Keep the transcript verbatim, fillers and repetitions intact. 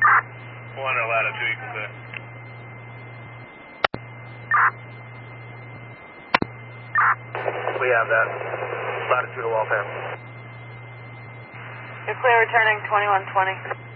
One at latitude, you can clear. We have that. Latitude of Waltham. You're clear returning twenty-one twenty.